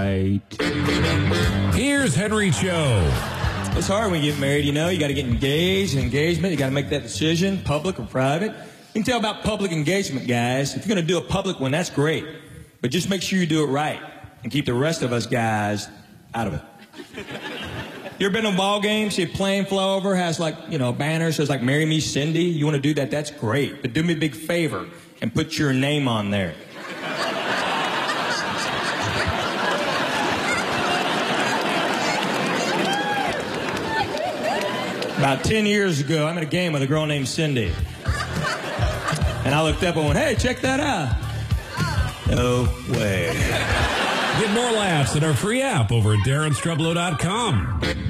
right. Here's Henry Cho. It's hard when you get married, you know. You got to get engaged, engagement. You got to make that decision, public or private. You can tell about public engagement, guys. If you're going to do a public one, that's great. But just make sure you do it right and keep the rest of us guys out of it. You ever been to a ball game? See a plane fly over, has like, you know, a banner, says like, "Marry me, Cindy." You want to do that? That's great. But do me a big favor and put your name on there. About 10 years ago, I'm at a game with a girl named Cindy. And I looked up and went, "Hey, check that out." No way. Get more laughs at our free app over at DarrenStrublow.com.